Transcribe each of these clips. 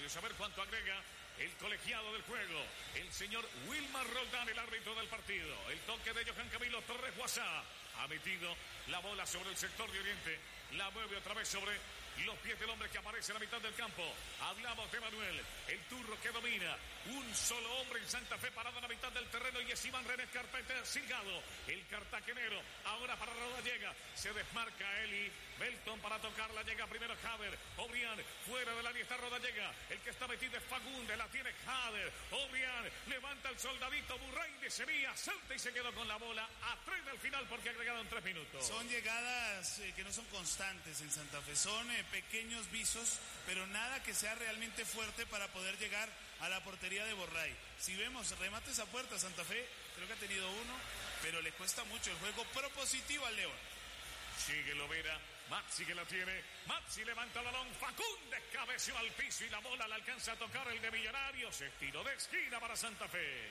Millonarios. A ver cuánto agrega el colegiado del juego, el señor Wilmar Roldán, el árbitro del partido. El toque de Johan Camilo Torres Guasá. Ha metido la bola sobre el sector de Oriente. La mueve otra vez sobre los pies del hombre que aparece en la mitad del campo. Hablamos de Manuel, el turro que domina. Un solo hombre en Santa Fe parado en la mitad del terreno y es Iván René Carpenter Silgado, el cartagenero. Ahora para Rodallega. Se desmarca Eli Belton para tocarla. Llega primero Jader. Obrián fuera del área está Rodallega. El que está metido es Fagundes. La tiene Jader. Obrián levanta el soldadito Burray de Sevilla. Salta y se quedó con la bola a 3 del final porque agregaron 3 minutos. Son llegadas que no son constantes en Santa Fe. Son pequeños visos, pero nada que sea realmente fuerte para poder llegar a la portería de Borray. Si vemos remates a puerta, Santa Fe creo que ha tenido uno, pero le cuesta mucho el juego propositivo al León. Sigue Lovera, Maxi que la tiene, Maxi levanta el balón, Fagundes cabeció al piso y la bola la alcanza a tocar el de Millonarios. Estilo de esquina para Santa Fe.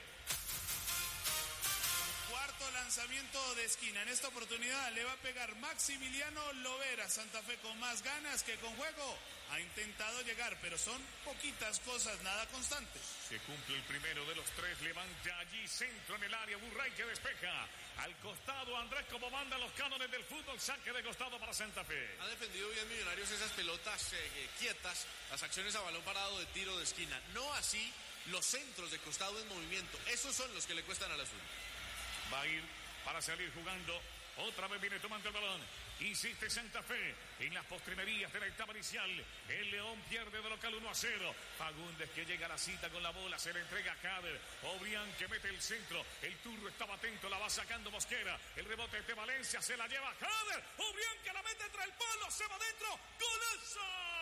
Cuarto lanzamiento de esquina. En esta oportunidad le va a pegar Maximiliano Lovera. Santa Fe con más ganas que con juego. Ha intentado llegar, pero son poquitas cosas, nada constantes. Se cumple el primero de los 3. Levanta allí, centro en el área. Burray que despeja. Al costado, Andrés, como mandan los cánones del fútbol. Saque de costado para Santa Fe. Ha defendido bien Millonarios esas pelotas quietas. Las acciones a balón parado de tiro de esquina. No así los centros de costado en movimiento. Esos son los que le cuestan al azul. Va a ir para salir jugando. Otra vez viene tomando el balón. Insiste Santa Fe en las postrimerías de la etapa inicial. El León pierde de local 1-0. Fagundes que llega a la cita con la bola. Se le entrega a Jader. Obrián que mete el centro. El turro estaba atento. La va sacando Mosquera. El rebote de Valencia. Se la lleva Jader. Obrián que la mete entre el palo. Se va adentro. ¡Golazo!